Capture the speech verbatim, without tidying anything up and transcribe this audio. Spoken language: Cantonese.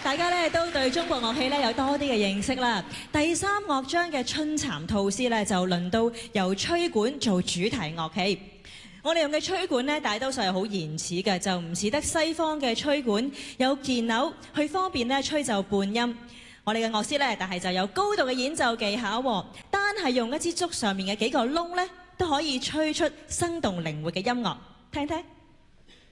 大家咧都對中國樂器咧有多啲嘅認識啦。第三樂章嘅春蠶吐絲咧，就輪到由吹管做主題樂器。我哋用嘅吹管咧，大多數係好延遲嘅，就唔似得西方嘅吹管有鍵鈕去方便咧吹奏半音。我哋嘅樂師咧，但係就有高度嘅演奏技巧喎，單係用一支竹上面嘅幾個窿咧，都可以吹出生動靈活嘅音樂。聽聽。